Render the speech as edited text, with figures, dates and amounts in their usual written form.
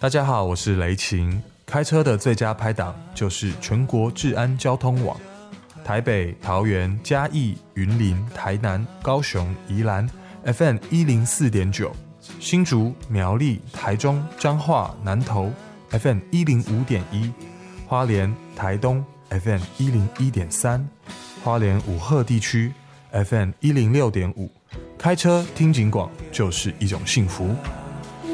大家好，我是雷晴。开车的最佳拍档就是全国治安交通网，台北、桃园、嘉义、云林、台南、高雄、宜兰 FM 104.9，新竹、苗栗、台中、彰化、南投 FM 105.1，花莲、台东 FM 101.3，花莲五鹤地区 FM 106.5。开车听警广就是一种幸福。